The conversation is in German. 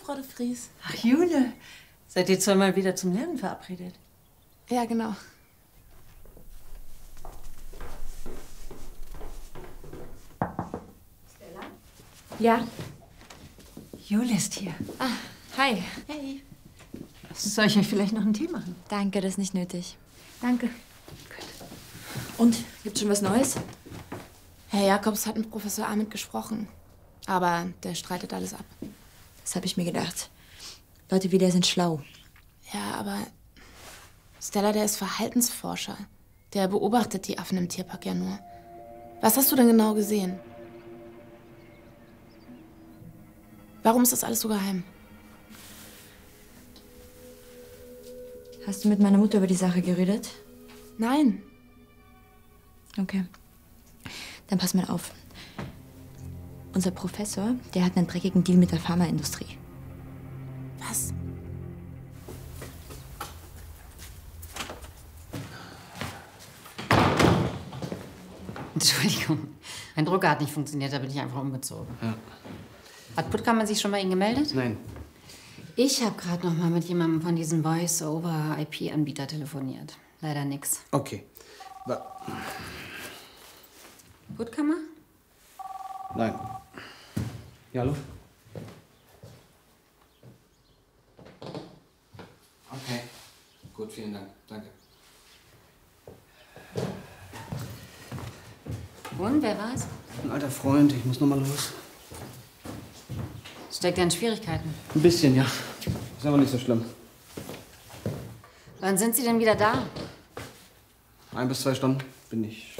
Frau de Vries. Ach, Jule. Seid ihr zweimal wieder zum Lernen verabredet? Ja, genau. Stella? Ja. Jule ist hier. Ah, hi. Hey. Soll ich euch vielleicht noch einen Tee machen? Danke, das ist nicht nötig. Danke. Gut. Und, gibt's schon was Neues? Herr Jakobs hat mit Professor Ahmed gesprochen. Aber der streitet alles ab. Das habe ich mir gedacht. Leute wie der sind schlau. Ja, aber Stella, der ist Verhaltensforscher. Der beobachtet die Affen im Tierpark ja nur. Was hast du denn genau gesehen? Warum ist das alles so geheim? Hast du mit meiner Mutter über die Sache geredet? Nein. Okay. Dann pass mal auf. Unser Professor, der hat einen dreckigen Deal mit der Pharmaindustrie. Was? Entschuldigung, mein Drucker hat nicht funktioniert, da bin ich einfach umgezogen. Ja. Hat Puttkammer sich schon bei Ihnen gemeldet? Nein. Ich habe gerade noch mal mit jemandem von diesem Voice-over-IP-Anbieter telefoniert. Leider nix. Okay. Puttkammer? Nein. Ja, hallo? Okay. Gut, vielen Dank. Danke. Und, wer war's? Ein alter Freund, ich muss noch mal los. Steckt er in Schwierigkeiten? Ein bisschen, ja. Ist aber nicht so schlimm. Wann sind Sie denn wieder da? 1 bis 2 Stunden bin ich